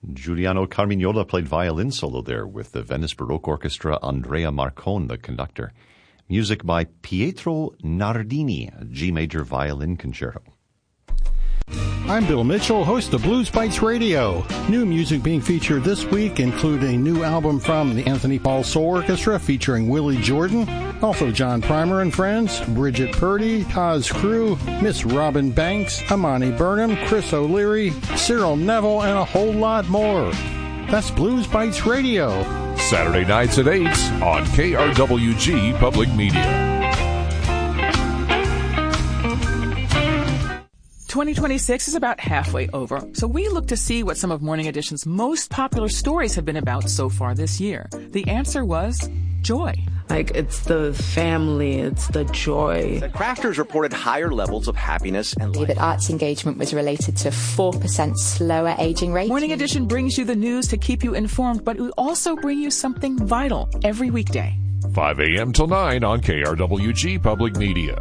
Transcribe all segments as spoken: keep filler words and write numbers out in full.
Giuliano Carmignola played violin solo there with the Venice Baroque Orchestra, Andrea Marcon, the conductor. Music by Pietro Nardini, a G major violin concerto. I'm Bill Mitchell, host of Blues Bites Radio. New music being featured this week include a new album from the Anthony Paul Soul Orchestra featuring Willie Jordan, also John Primer and Friends, Bridget Purdy, Taz Crew, Miss Robin Banks, Amani Burnham, Chris O'Leary, Cyril Neville, and a whole lot more. That's Blues Bites Radio. Saturday nights at eight on K R W G Public Media. twenty twenty-six is about halfway over, so we look to see what some of Morning Edition's most popular stories have been about so far this year. The answer was joy. Like, it's the family, it's the joy. The crafters reported higher levels of happiness and life. That arts engagement was related to four percent slower aging rate. Morning Edition brings you the news to keep you informed, but we also bring you something vital every weekday. five a.m. till nine on K R W G Public Media.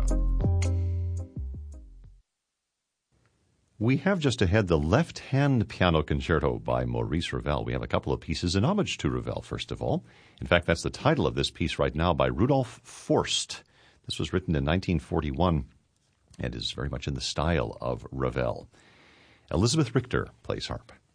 We have just ahead the Left-Hand Piano Concerto by Maurice Ravel. We have a couple of pieces in homage to Ravel, first of all. In fact, that's the title of this piece right now by Rudolf Forst. This was written in nineteen forty-one and is very much in the style of Ravel. Elizabeth Richter plays harp.